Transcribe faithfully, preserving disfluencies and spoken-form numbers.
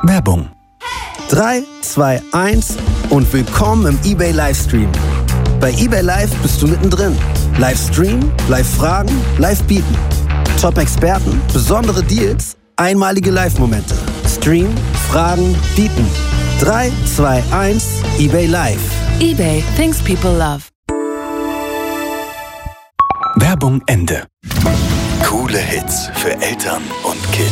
Werbung. drei, zwei, eins und willkommen im eBay Livestream. Bei eBay Live bist du mittendrin. Livestream, Live-Fragen, Live-Bieten. Top-Experten, besondere Deals, einmalige Live-Momente. Stream, Fragen, Bieten. drei, zwei, eins, eBay Live. eBay, things people love. Werbung Ende. Coole Hits für Eltern und Kids.